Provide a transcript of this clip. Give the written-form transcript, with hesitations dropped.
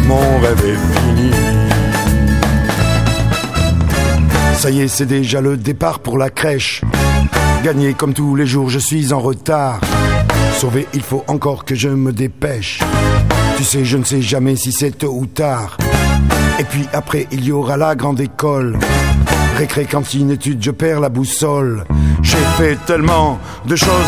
mon rêve est fini. Ça y est, c'est déjà le départ pour la crèche. Gagné comme tous les jours, je suis en retard. Sauvé, il faut encore que je me dépêche. Tu sais, je ne sais jamais si c'est tôt ou tard. Et puis après, il y aura la grande école. Récré, cantine, études, je perds la boussole. J'ai fait tellement de choses